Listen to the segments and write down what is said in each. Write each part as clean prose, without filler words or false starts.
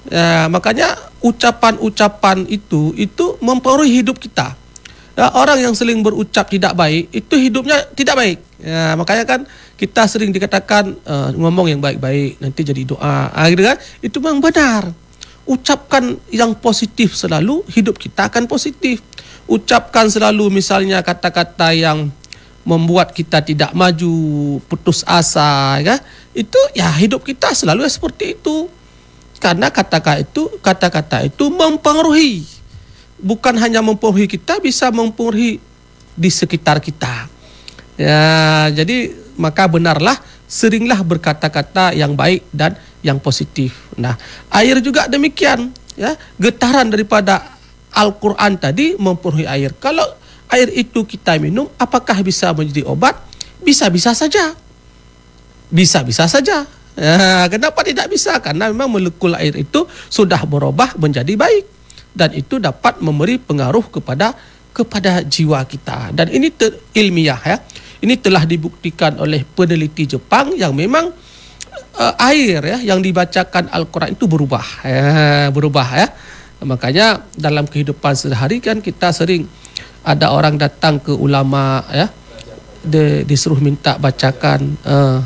Makanya ucapan-ucapan itu mempengaruhi hidup kita. Orang yang sering berucap tidak baik itu hidupnya tidak baik. Makanya kan kita sering dikatakan ngomong yang baik-baik nanti jadi doa. Gitu kan? Itu memang benar. Ucapkan yang positif selalu, hidup kita akan positif. Ucapkan selalu misalnya kata-kata yang membuat kita tidak maju, putus asa, ya. Itu ya hidup kita selalu seperti itu. Karena kata-kata itu mempengaruhi. Bukan hanya mempengaruhi kita, bisa mempengaruhi di sekitar kita. Ya, jadi maka benarlah seringlah berkata-kata yang baik dan yang positif. Nah, air juga demikian, ya. Getaran daripada Al-Quran tadi mempengaruhi air. Kalau air itu kita minum, apakah bisa menjadi obat? Bisa-bisa saja. Bisa-bisa saja. Kenapa tidak bisa? Karena memang molekul air itu sudah berubah menjadi baik. Dan itu dapat memberi pengaruh kepada jiwa kita. Dan ini ilmiah, ya. Ini telah dibuktikan oleh peneliti Jepang yang memang air, ya, yang dibacakan Al-Quran itu berubah. Berubah, ya. Makanya dalam kehidupan sehari kan kita sering ada orang datang ke ulama, ya, disuruh minta bacakan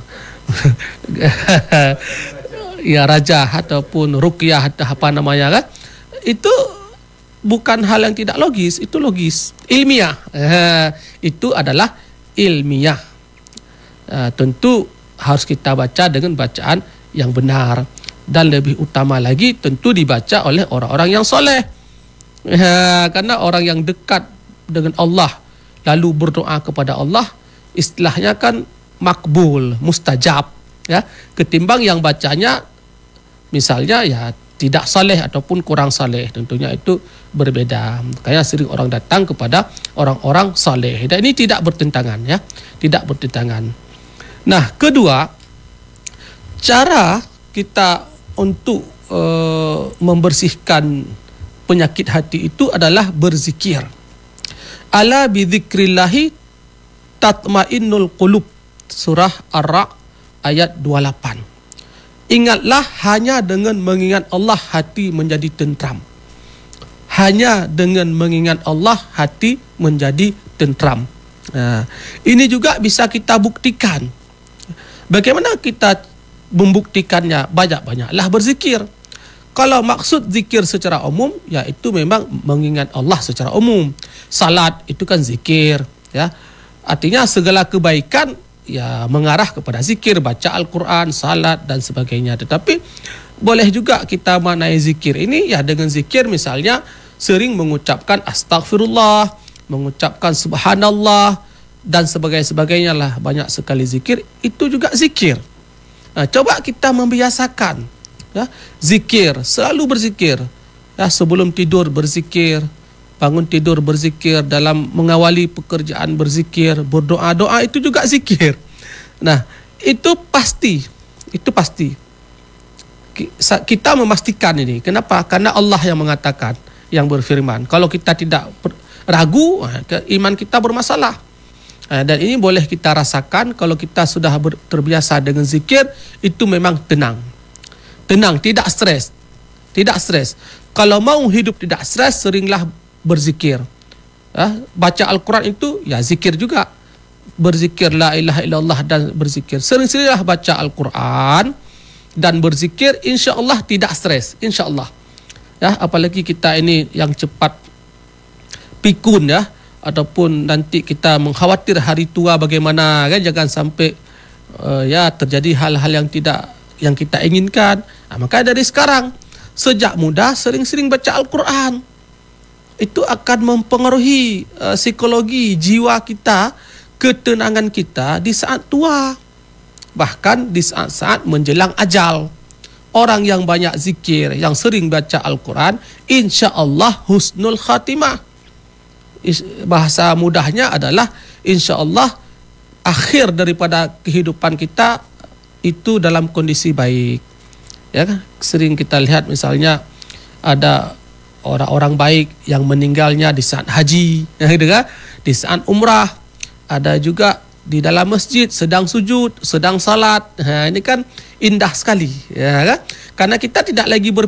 ya rajah ataupun ruqyah atau apa namanya, kan. Itu bukan hal yang tidak logis, itu logis, ilmiah. Itu adalah ilmiah. Tentu harus kita baca dengan bacaan yang benar, dan lebih utama lagi tentu dibaca oleh orang-orang yang soleh. Karena orang yang dekat dengan Allah lalu berdoa kepada Allah, istilahnya kan makbul, mustajab, ya, ketimbang yang bacanya misalnya ya tidak saleh ataupun kurang saleh. Tentunya itu berbeda. Makanya sering orang datang kepada orang-orang saleh, dan ini tidak bertentangan, ya, tidak bertentangan. Nah, kedua, cara kita untuk membersihkan penyakit hati itu adalah berzikir. Ala bidzikrillahi tatmainnul qulub, surah Ar-Ra' ayat 28. Ingatlah, hanya dengan mengingat Allah hati menjadi tentram. Hanya dengan mengingat Allah hati menjadi tentram. Ini juga bisa kita buktikan. Bagaimana kita membuktikannya? Banyak-banyaklah berzikir. Kalau maksud zikir secara umum, ya itu memang mengingat Allah secara umum. Salat itu kan zikir, ya. Artinya segala kebaikan ya mengarah kepada zikir, baca Al-Quran, salat dan sebagainya. Tetapi boleh juga kita maknai zikir ini ya dengan zikir misalnya sering mengucapkan astagfirullah, mengucapkan subhanallah dan sebagainya lah. Banyak sekali zikir, itu juga zikir. Coba kita membiasakan, ya, zikir, selalu berzikir, ya, sebelum tidur berzikir, bangun tidur berzikir, dalam mengawali pekerjaan berzikir, berdoa-doa itu juga zikir. Nah, itu pasti. Kita memastikan ini. Kenapa? Karena Allah yang mengatakan, yang berfirman. Kalau kita tidak ragu, iman kita bermasalah. Dan ini boleh kita rasakan kalau kita sudah terbiasa dengan zikir, itu memang tenang. Tenang, tidak stres. Tidak stres. Kalau mau hidup tidak stres, seringlah berzikir. Baca Al-Quran itu ya zikir juga. Berzikir la ilaha illallah dan berzikir. Sering-seringlah baca Al-Quran dan berzikir, insya-Allah tidak stres, insya-Allah. Ya, apalagi kita ini yang cepat pikun, ya, ataupun nanti kita mengkhawatir hari tua bagaimana, kan, jangan sampai ya terjadi hal-hal yang kita inginkan. Maka dari sekarang sejak muda sering-sering baca Al-Quran. Itu akan mempengaruhi psikologi jiwa kita, ketenangan kita di saat tua. Bahkan di saat-saat menjelang ajal. Orang yang banyak zikir, yang sering baca Al-Quran, insya-Allah husnul khatimah. Bahasa mudahnya adalah insya-Allah akhir daripada kehidupan kita itu dalam kondisi baik. Ya kan? Sering kita lihat misalnya ada orang-orang baik yang meninggalnya di saat haji, di saat umrah, ada juga di dalam masjid sedang sujud, sedang salat. Ini kan indah sekali, ya kan? Karena kita tidak lagi